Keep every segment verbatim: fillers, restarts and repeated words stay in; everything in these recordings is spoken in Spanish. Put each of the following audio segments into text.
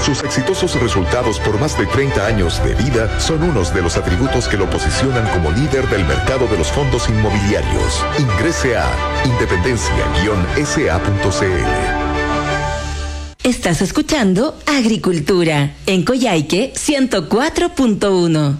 Sus exitosos resultados por más de treinta años de vida son unos de los atributos que lo posicionan como líder del mercado de los fondos inmobiliarios. Ingrese a independencia guion s a punto c l. Estás escuchando Agricultura en Coyhaique ciento cuatro punto uno.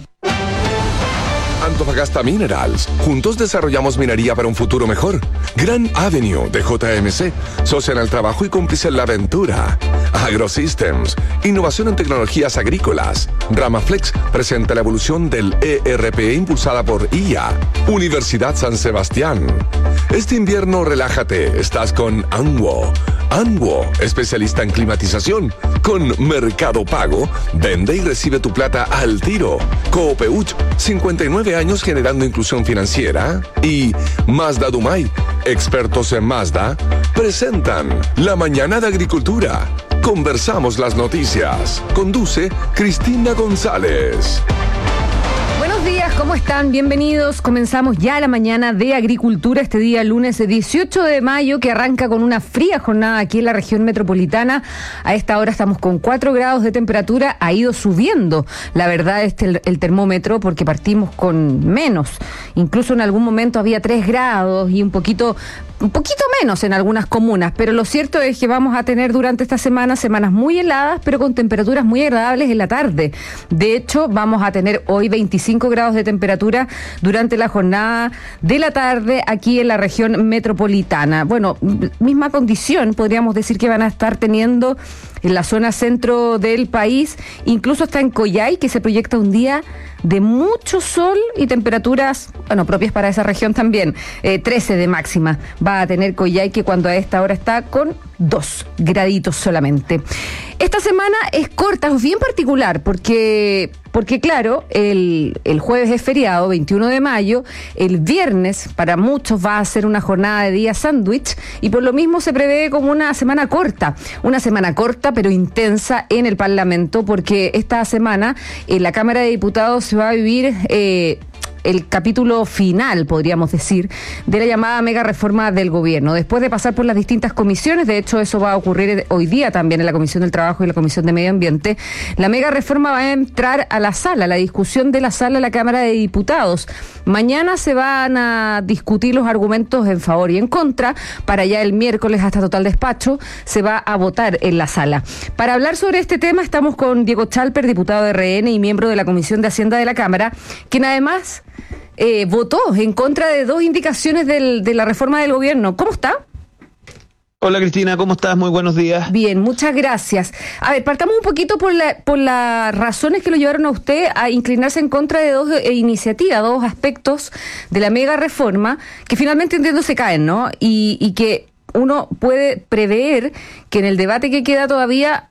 Antofagasta Minerals. Juntos desarrollamos minería para un futuro mejor. Gran Avenue de J M C. Socia en el trabajo y cómplice en la aventura. AgroSystems. Innovación en tecnologías agrícolas. Ramaflex presenta la evolución del E R P impulsada por I A. Universidad San Sebastián. Este invierno relájate. Estás con Anwo. Anwo, especialista en climatización. Con Mercado Pago, vende y recibe tu plata al tiro. Coopeuch, cincuenta y nueve años generando inclusión financiera. Y Mazda Dumay, expertos en Mazda, presentan La Mañana de Agricultura. Conversamos las noticias. Conduce Cristina González. Buenos días, ¿cómo están? Bienvenidos. Comenzamos ya la mañana de Agricultura, este día lunes dieciocho de mayo, que arranca con una fría jornada aquí en la región metropolitana. A esta hora estamos con cuatro grados de temperatura, ha ido subiendo, la verdad, este el, el termómetro, porque partimos con menos. Incluso en algún momento había tres grados y un poquito... un poquito menos en algunas comunas, pero lo cierto es que vamos a tener durante esta semana semanas muy heladas, pero con temperaturas muy agradables en la tarde. De hecho, vamos a tener hoy veinticinco grados de temperatura durante la jornada de la tarde aquí en la región metropolitana. Bueno, misma condición podríamos decir que van a estar teniendo en la zona centro del país, incluso está en Coyhaique, que se proyecta un día de mucho sol y temperaturas, bueno, propias para esa región también, eh, trece de máxima va a tener Coyhaique cuando a esta hora está con dos graditos solamente. Esta semana es corta, es bien particular, porque, porque claro, el, el jueves es feriado, veintiuno de mayo, el viernes para muchos va a ser una jornada de día sándwich, y por lo mismo se prevé como una semana corta, una semana corta pero intensa en el Parlamento, porque esta semana en la Cámara de Diputados se va a vivir... Eh, el capítulo final, podríamos decir, de la llamada mega reforma del gobierno. Después de pasar por las distintas comisiones, de hecho eso va a ocurrir hoy día también en la Comisión del Trabajo y la Comisión de Medio Ambiente, la mega reforma va a entrar a la sala, la discusión de la sala de la Cámara de Diputados. Mañana se van a discutir los argumentos en favor y en contra, para ya el miércoles hasta total despacho se va a votar en la sala. Para hablar sobre este tema estamos con Diego Chalper, diputado de R N y miembro de la Comisión de Hacienda de la Cámara, quien además... Eh, votó en contra de dos indicaciones del, de la reforma del gobierno. ¿Cómo está? Hola Cristina, ¿cómo estás? Muy buenos días. Bien, muchas gracias. A ver, partamos un poquito por, la, por las razones que lo llevaron a usted a inclinarse en contra de dos eh, iniciativas, dos aspectos de la mega reforma que finalmente entiendo se caen, ¿no? Y, y que uno puede prever que en el debate que queda todavía...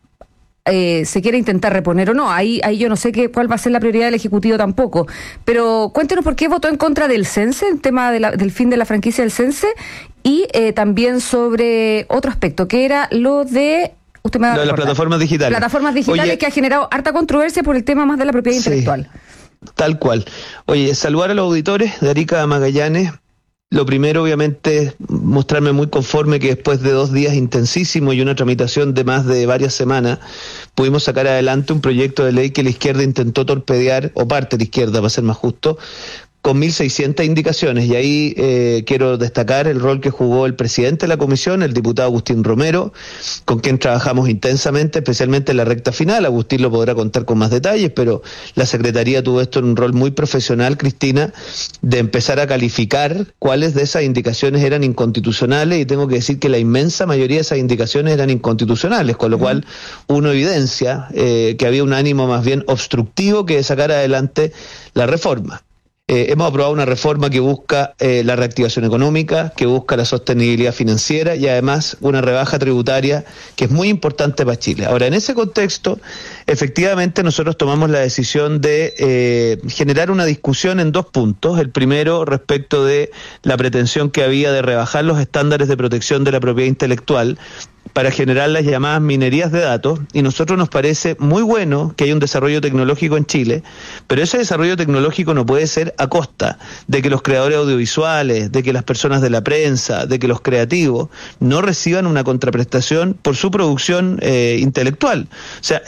Eh, se quiere intentar reponer o no. Ahí, ahí yo no sé qué, cuál va a ser la prioridad del Ejecutivo tampoco. Pero cuéntenos por qué votó en contra del Cense, el tema de la, del fin de la franquicia del Cense, y eh, también sobre otro aspecto, que era lo de... Usted me da lo de las plataformas digitales. Plataformas digitales. Oye, que ha generado harta controversia por el tema más de la propiedad sí, intelectual. Tal cual. Oye, saludar a los auditores de Arica Magallanes. Lo primero, obviamente, es mostrarme muy conforme que después de dos días intensísimos y una tramitación de más de varias semanas, pudimos sacar adelante un proyecto de ley que la izquierda intentó torpedear, o parte de la izquierda, para ser más justo, con mil seiscientas indicaciones. Y ahí eh, quiero destacar el rol que jugó el presidente de la comisión, el diputado Agustín Romero, con quien trabajamos intensamente, especialmente en la recta final. Agustín lo podrá contar con más detalles, pero la Secretaría tuvo esto en un rol muy profesional, Cristina, de empezar a calificar cuáles de esas indicaciones eran inconstitucionales, y tengo que decir que la inmensa mayoría de esas indicaciones eran inconstitucionales, con lo uh-huh. cual uno evidencia eh, que había un ánimo más bien obstructivo que de sacar adelante la reforma. Eh, hemos aprobado una reforma que busca eh, la reactivación económica, que busca la sostenibilidad financiera y además una rebaja tributaria que es muy importante para Chile. Ahora, en ese contexto, efectivamente nosotros tomamos la decisión de eh, generar una discusión en dos puntos. El primero, respecto de la pretensión que había de rebajar los estándares de protección de la propiedad intelectual para generar las llamadas minerías de datos, y nosotros nos parece muy bueno que haya un desarrollo tecnológico en Chile, pero ese desarrollo tecnológico no puede ser a costa de que los creadores audiovisuales, de que las personas de la prensa, de que los creativos no reciban una contraprestación por su producción eh, intelectual. O sea,